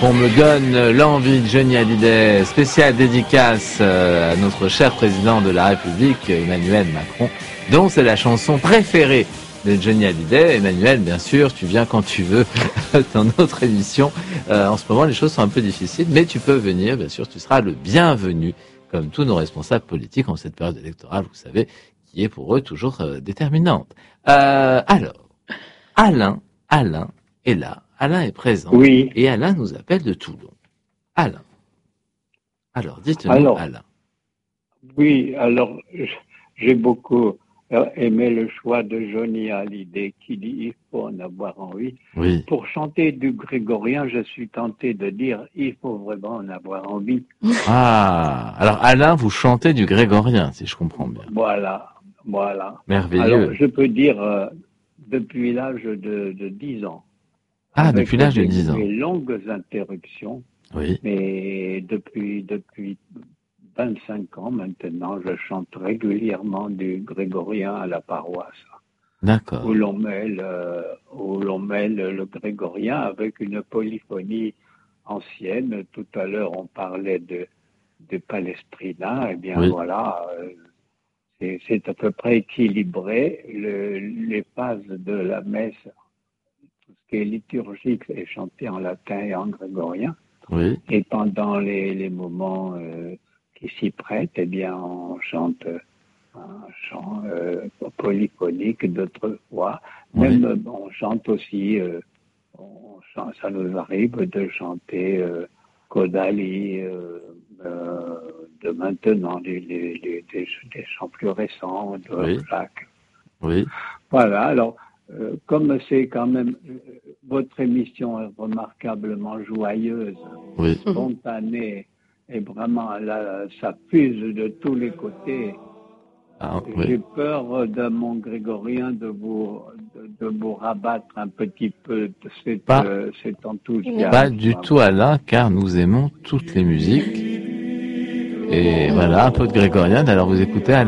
qu'on me donne l'envie de Johnny Hallyday, spéciale dédicace à notre cher président de la République, Emmanuel Macron, dont c'est la chanson préférée de Johnny Hallyday. Emmanuel, bien sûr, tu viens quand tu veux dans notre émission. En ce moment, les choses sont un peu difficiles, mais tu peux venir, bien sûr, tu seras le bienvenu, comme tous nos responsables politiques en cette période électorale, vous savez, qui est pour eux toujours déterminante. Alors, Alain est là, Alain est présent, Oui. Et Alain nous appelle de Toulon. Alain. Alors, dites-nous, Alain. Oui, alors, j'ai beaucoup aimé le choix de Johnny Hallyday qui dit il faut en avoir envie. Oui. Pour chanter du grégorien, je suis tenté de dire il faut vraiment en avoir envie. Ah, alors Alain, vous chantez du grégorien, si je comprends bien. Voilà. Merveilleux. Alors, je peux dire depuis l'âge de 10 ans. Ah, depuis l'âge de 10 ans. Des longues interruptions. Oui. Mais depuis 25 ans maintenant, je chante régulièrement du grégorien à la paroisse. D'accord. Où l'on mêle le grégorien avec une polyphonie ancienne. Tout à l'heure, on parlait de Palestrina. Eh bien, oui. voilà, c'est à peu près équilibré. Les phases de la messe, tout ce qui est liturgique, est chanté en latin et en grégorien. Oui. Et pendant les moments qui s'y prêtent, eh bien, on chante un chant polyphonique d'autrefois. Même oui. on chante aussi, ça nous arrive de chanter Kodali de maintenant, des chants plus récents de oui. Jacques. Oui. Voilà, alors, comme c'est quand même, votre émission est remarquablement joyeuse, oui. spontanée, et vraiment, là, ça fuse de tous les côtés. Ah, J'ai peur de mon grégorien de vous rabattre un petit peu de cet enthousiasme. Pas du tout, Alain, car nous aimons toutes les musiques. Et voilà, un peu de grégorien. Alors, vous écoutez, Alain ?